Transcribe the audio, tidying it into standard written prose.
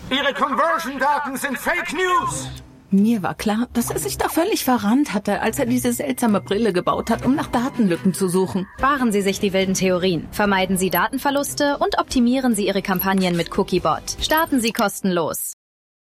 Ihre Conversion-Daten sind Fake News! Mir war klar, dass er sich da völlig verrannt hatte, als er diese seltsame Brille gebaut hat, um nach Datenlücken zu suchen. Sparen Sie sich die wilden Theorien, vermeiden Sie Datenverluste und optimieren Sie Ihre Kampagnen mit Cookiebot. Starten Sie kostenlos.